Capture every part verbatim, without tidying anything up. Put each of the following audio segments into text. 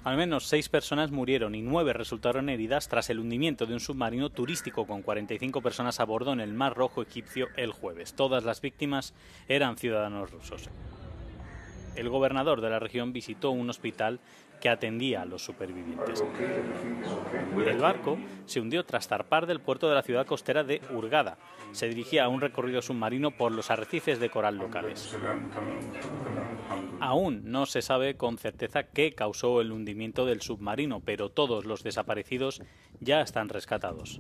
Al menos seis personas murieron y nueve resultaron heridas tras el hundimiento de un submarino turístico con cuarenta y cinco personas a bordo en el Mar Rojo egipcio el jueves. Todas las víctimas eran ciudadanos rusos. El gobernador de la región visitó un hospital que atendía a los supervivientes. El barco se hundió tras zarpar del puerto de la ciudad costera de Hurghada. Se dirigía a un recorrido submarino por los arrecifes de coral locales. Aún no se sabe con certeza qué causó el hundimiento del submarino, pero todos los desaparecidos ya están rescatados.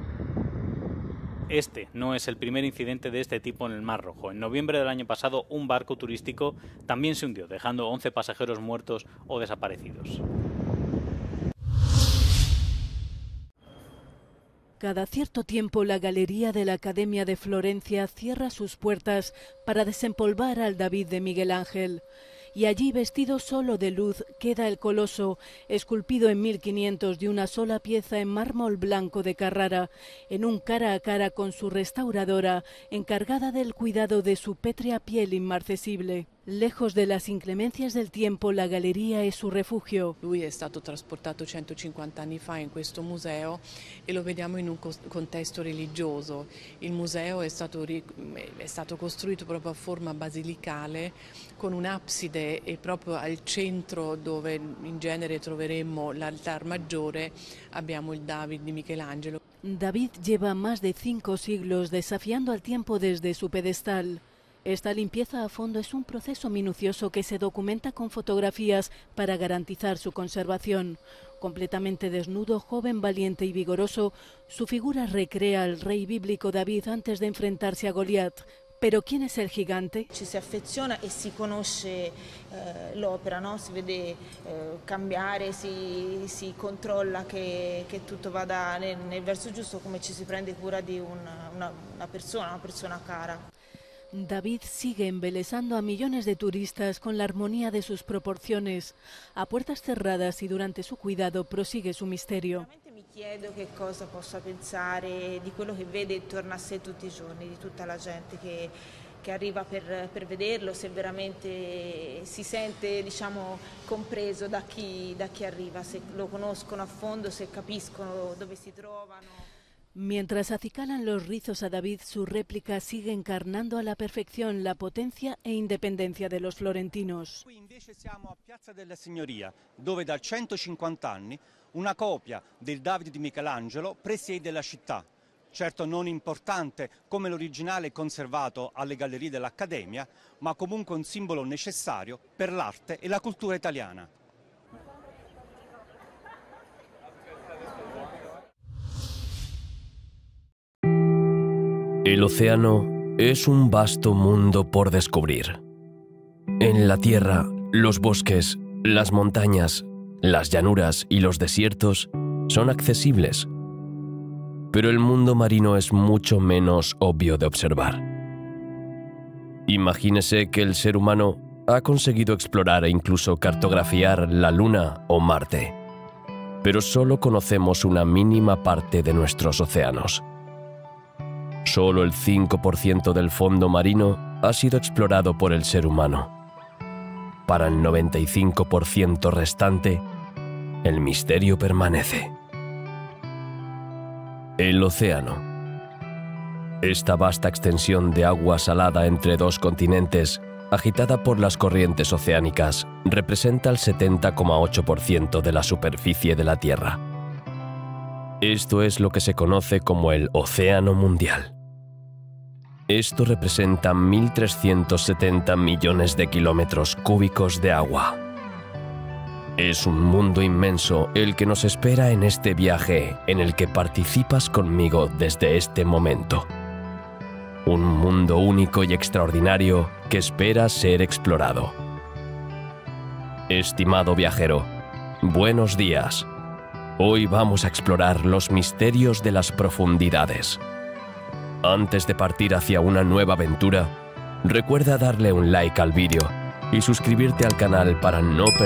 Este no es el primer incidente de este tipo en el Mar Rojo. En noviembre del año pasado, un barco turístico también se hundió, dejando once pasajeros muertos o desaparecidos. Cada cierto tiempo, la Galería de la Academia de Florencia cierra sus puertas para desempolvar al David de Miguel Ángel. Y allí, vestido solo de luz, queda el coloso, esculpido en mil quinientos de una sola pieza en mármol blanco de Carrara, en un cara a cara con su restauradora, encargada del cuidado de su pétrea piel inmarcesible. Lejos de las inclemencias del tiempo, la galleria è su refugio. Lui è stato trasportato centocinquanta anni fa in questo museo e lo vediamo in un contesto religioso. Il museo è stato, è stato costruito proprio a forma basilicale, con un'abside e proprio al centro, dove in genere troveremmo l'altar maggiore, abbiamo il David di Michelangelo. David lleva más de cinco siglos desafiando al tiempo desde su pedestal. Esta limpieza a fondo es un proceso minucioso que se documenta con fotografías para garantizar su conservación. Completamente desnudo, joven, valiente y vigoroso, su figura recrea al rey bíblico David antes de enfrentarse a Goliat. Pero ¿quién es el gigante? Ci si affeziona e si conosce eh, l'opera, no? Si vede eh, cambiare, si, si controlla che, che tutto vada nel, nel verso giusto, come ci si prende cura di una, una, una persona, una persona cara. David sigue embelesando a millones de turistas con la armonía de sus proporciones. A puertas cerradas y durante su cuidado prosigue su misterio. Veramente mi chiedo che cosa possa pensare di quello che vede intorno a sé tutti i giorni, di tutta la gente che, che arriva per, per vederlo, se veramente si sente, diciamo, compreso da chi, da chi arriva, se lo conoscono a fondo, se capiscono dove si trovano. Mientras acicalan los rizos a David, su réplica sigue encarnando a la perfección la potencia e independencia de los florentinos. Qui invece siamo a Piazza della Signoria, dove da centocinquanta anni una copia del David di Michelangelo presiede la città. Certo non importante come l'originale conservato alle gallerie dell'Accademia, ma comunque un simbolo necessario per l'arte e la cultura italiana. El océano es un vasto mundo por descubrir. En la tierra, los bosques, las montañas, las llanuras y los desiertos son accesibles. Pero el mundo marino es mucho menos obvio de observar. Imagínese que el ser humano ha conseguido explorar e incluso cartografiar la Luna o Marte. Pero solo conocemos una mínima parte de nuestros océanos. Solo el cinco por ciento del fondo marino ha sido explorado por el ser humano. Para el noventa y cinco por ciento restante, el misterio permanece. El océano. Esta vasta extensión de agua salada entre dos continentes, agitada por las corrientes oceánicas, representa el setenta coma ocho por ciento de la superficie de la Tierra. Esto es lo que se conoce como el Océano Mundial. Esto representa mil trescientos setenta millones de kilómetros cúbicos de agua. Es un mundo inmenso el que nos espera en este viaje en el que participas conmigo desde este momento. Un mundo único y extraordinario que espera ser explorado. Estimado viajero, buenos días. Hoy vamos a explorar los misterios de las profundidades. Antes de partir hacia una nueva aventura, recuerda darle un like al vídeo y suscribirte al canal para no perder